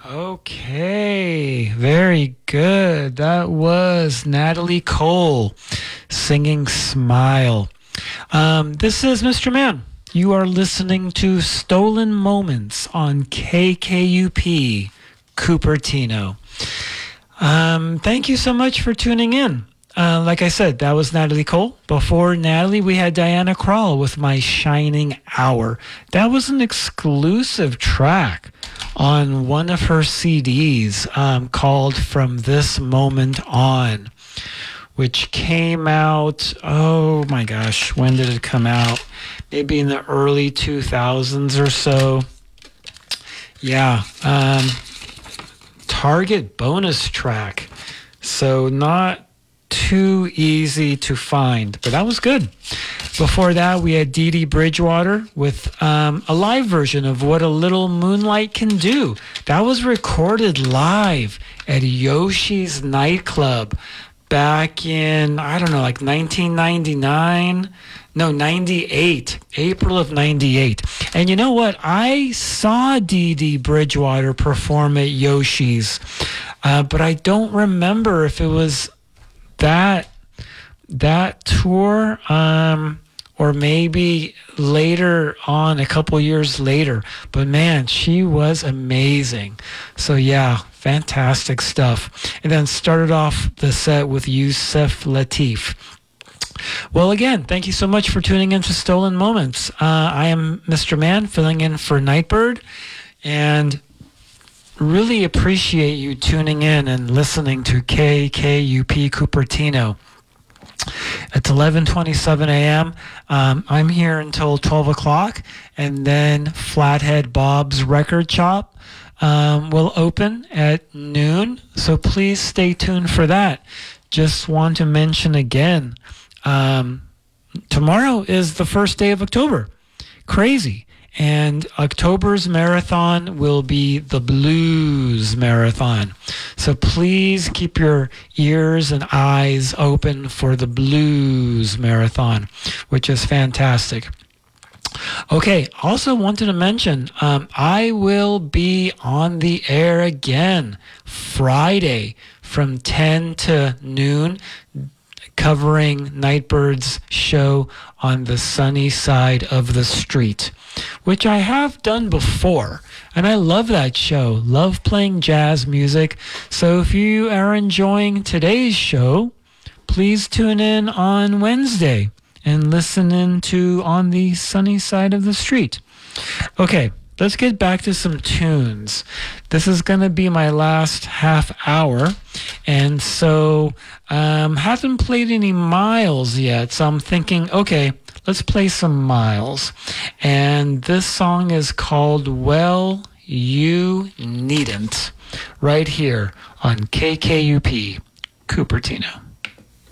Okay, very good. That was Natalie Cole singing Smile. This is Mr. Man. You are listening to Stolen Moments on KKUP Cupertino. Thank you so much for tuning in. Like I said, that was Natalie Cole. Before Natalie, we had Diana Krall with My Shining Hour. That was an exclusive track on one of her CDs called From This Moment On, which came out, oh my gosh, when did it come out? Maybe in the early 2000s or so. Yeah, Target bonus track. So not too easy to find, but that was good. Before that, we had Dee Dee Bridgewater with a live version of What a Little Moonlight Can Do. That was recorded live at Yoshi's nightclub back in, I don't know, like 1999? No, 98. April of 98. And you know what? I saw Dee Dee Bridgewater perform at Yoshi's, but I don't remember if it was that tour, or maybe later on, a couple years later. But man, she was amazing. So yeah, fantastic stuff. And then started off the set with Yusef Lateef. Well, again, thank you so much for tuning in to Stolen Moments. I am Mr. Man, filling in for Nightbird, and really appreciate you tuning in and listening to KKUP Cupertino. It's 11:27 a.m. I'm here until 12 o'clock, and then Flathead Bob's Record Shop will open at noon, so please stay tuned for that. Just want to mention again, tomorrow is the first day of October. Crazy. And October's marathon will be the Blues Marathon. So please keep your ears and eyes open for the Blues Marathon, which is fantastic. Okay, also wanted to mention, I will be on the air again Friday from 10 to noon, covering Nightbird's show on the sunny side of the street, which I have done before. And I love that show. Love playing jazz music. So if you are enjoying today's show, please tune in on Wednesday and listen in to On the Sunny Side of the Street. Okay, let's get back to some tunes. This is going to be my last half hour. And so haven't played any Miles yet. So I'm thinking, okay, let's play some Miles. And this song is called Well, You Needn't, right here on KKUP Cupertino.